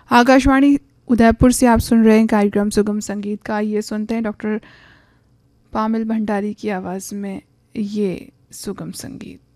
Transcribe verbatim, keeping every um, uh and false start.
आकाशवाणी उदयपुर से आप सुन रहे हैं कार्यक्रम सुगम संगीत का। ये सुनते हैं डॉक्टर पामिल भंडारी की आवाज़ में ये सुगम संगीत।